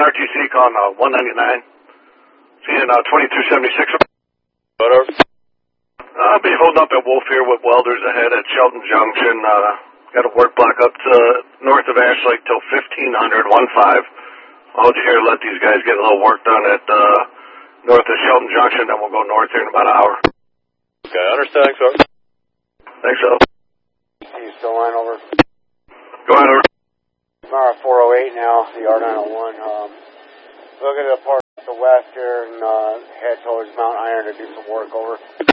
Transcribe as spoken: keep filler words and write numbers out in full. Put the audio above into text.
R T C calling uh, one ninety-nine. Seeing uh, twenty-two seventy-six. Whatever. I'll be holding up at Wolf here with welders ahead at Shelton Junction. Uh, got a work block up to north of Ash Lake till fifteen hundred, one five. I'll hold you here, let these guys get a little work done at uh, north of Shelton Junction, then we'll go north here in about an hour. Okay, understand, sir. Thanks, so. You still line over? Go ahead, over. Mara four oh eight now, the R nine oh one. Um, looking at the part to the west here and uh, head towards Mount Iron to do some work over.